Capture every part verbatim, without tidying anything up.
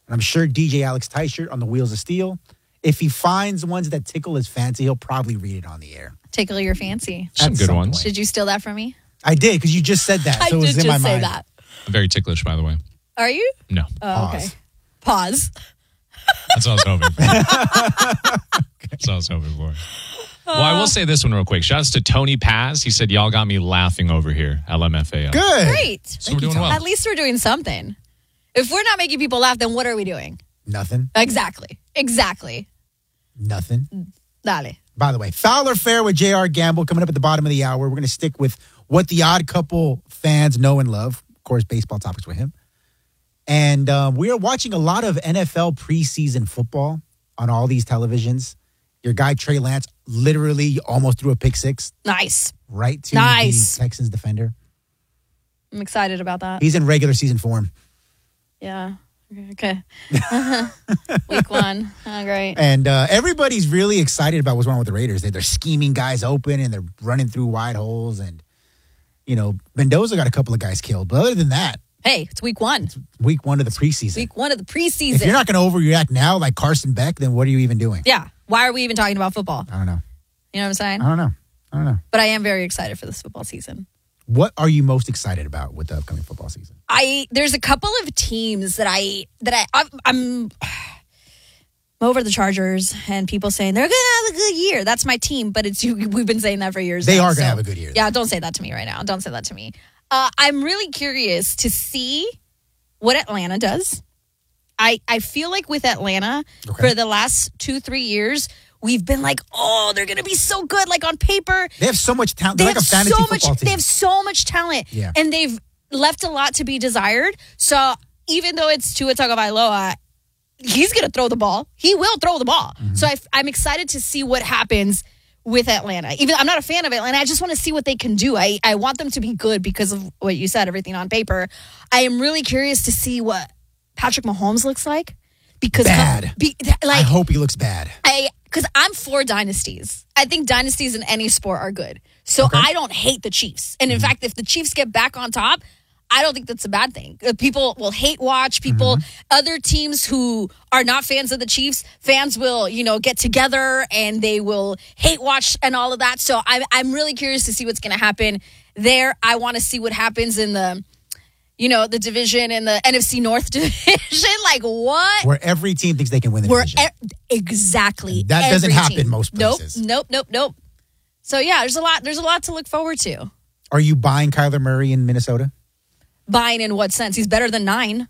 And I'm sure D J Alex Teichert on the Wheels of Steel, if he finds ones that tickle his fancy, he'll probably read it on the air. Tickle your fancy. Some good ones. Point. Did you steal that from me? I did, because you just said that. So I it was did in just my say mind. that. I'm very ticklish, by the way. Are you? No. Oh, okay. Pause. That's what I was hoping for. That's what I was hoping for. Well, I will say this one real quick. Shouts to Tony Paz. He said, y'all got me laughing over here. L M F A O. Good. Great. So we're doing well. At least we're doing something. If we're not making people laugh, then what are we doing? Nothing. Exactly. Exactly. Nothing. Dale. By the way, Foul or Fair with J R Gamble coming up at the bottom of the hour. We're going to stick with what the Odd Couple fans know and love. Of course, baseball topics with him. And um, we are watching a lot of N F L preseason football on all these televisions. Your guy, Trey Lance, literally almost threw a pick six. Nice. Right to Nice. the Texans defender. I'm excited about that. He's in regular season form. Yeah. Okay. Week one. Oh, great. And uh, everybody's really excited about what's going on with the Raiders. They, they're scheming guys open and they're running through wide holes. And, you know, Mendoza got a couple of guys killed. But other than that, Hey, it's week one. week one of the preseason. Week one of the preseason. If you're not going to overreact now like Carson Beck, then what are you even doing? Yeah. Why are we even talking about football? I don't know. You know what I'm saying? I don't know. I don't know. But I am very excited for this football season. What are you most excited about with the upcoming football season? I there's a couple of teams that I that I I'm, I'm over the Chargers and people saying they're gonna have a good year. That's my team, but it's you. We've been saying that for years. They now, are gonna so- have a good year. Yeah, don't say that to me right now. Don't say that to me. Uh, I'm really curious to see what Atlanta does. I I feel like with Atlanta Okay. for the last two three years. We've been like, oh, they're going to be so good. Like on paper, They have so much talent. they They're like have a fantasy so football much. team. They have so much talent, Yeah. and they've left a lot to be desired. So even though it's Tua Tagovailoa, he's going to throw the ball. He will throw the ball. Mm-hmm. So I, I'm excited to see what happens with Atlanta. Even I'm not a fan of Atlanta. I just want to see what they can do. I I want them to be good because of what you said. Everything on paper. I am really curious to see what Patrick Mahomes looks like. Because Bad. Be, I like hope he looks bad. I because I'm for dynasties. I think dynasties in any sport are good. So I don't hate the Chiefs. And in fact, if the Chiefs get back on top, I don't think that's a bad thing. Uh, People will hate watch. People, other teams who are not fans of the Chiefs, fans will, you know, get together and they will hate watch and all of that. So I'm I'm really curious to see what's going to happen there. I want to see what happens in the, you know, the division and the N F C North division. Like what? Where every team thinks they can win the We're division. e- exactly. That doesn't every happen team. most places. Nope, nope, nope, nope. So yeah, there's a lot. There's a lot to look forward to. Are you buying Kyler Murray in Minnesota? Buying in what sense? He's better than nine.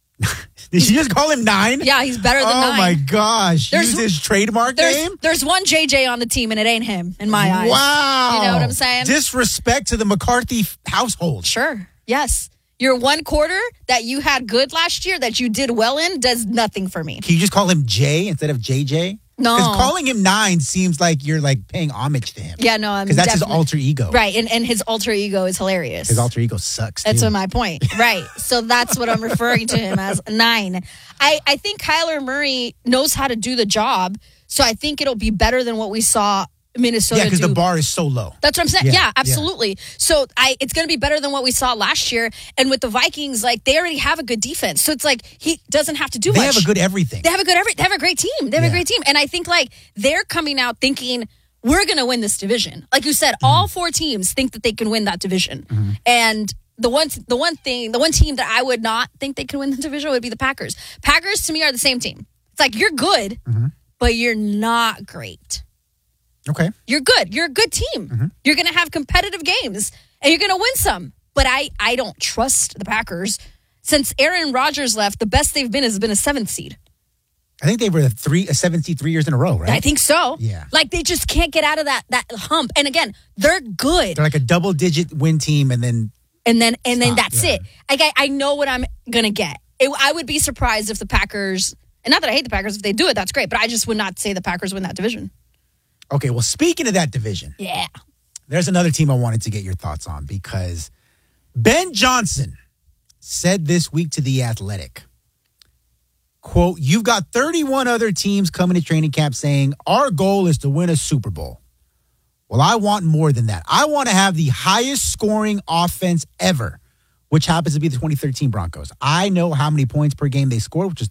Did you just call him nine? Yeah, he's better than oh nine. my gosh. There's- Use his trademark There's name? there's one J J on the team, and it ain't him in my eyes. Wow. You know what I'm saying? Disrespect to the McCarthy f- household. Sure. Yes. Your one quarter that you had good last year that you did well in does nothing for me. Can you just call him Jay instead of J J? No. Because calling him nine seems like you're like paying homage to him. Yeah, no, I'm Because that's his definitely- alter ego. Right, and, and his alter ego is hilarious. His alter ego sucks. That's too. what my point. Right. So that's what I'm referring to him as nine. I, I think Kyler Murray knows how to do the job. So I think it'll be better than what we saw Minnesota Yeah, because do. the bar is so low. That's what I'm saying. Yeah, Yeah, yeah. absolutely. So I it's going to be better than what we saw last year. And with the Vikings, like they already have a good defense. So it's like he doesn't have to do They much. have a good everything. They have a good every. They have a great team. They have Yeah. a great team, and I think like they're coming out thinking we're going to win this division. Like you said, all four teams think that they can win that division, and the one the one thing the one team that I would not think they can win the division would be the Packers. Packers to me are the same team. It's like you're good, but you're not great. Okay. You're good. You're a good team. You're going to have competitive games, and you're going to win some. But I I don't trust the Packers. Since Aaron Rodgers left, the best they've been has been a seventh seed. I think they were a three, a seventy-three years in a row, right? I think so. Yeah. Like they just can't get out of that that hump. And again, they're good. They're like a double-digit win team, and then And then and then Stop, that's yeah. it. Like I, I know what I'm gonna get. It, I would be surprised if the Packers, and not that I hate the Packers, if they do it, that's great. But I just would not say the Packers win that division. okay. Well, speaking of that division, Yeah. there's another team I wanted to get your thoughts on because Ben Johnson said this week to The Athletic, quote, "You've got thirty-one other teams coming to training camp saying our goal is to win a Super Bowl. Well, I want more than that. I want to have the highest scoring offense ever, which happens to be the twenty thirteen Broncos. I know how many points per game they score, which is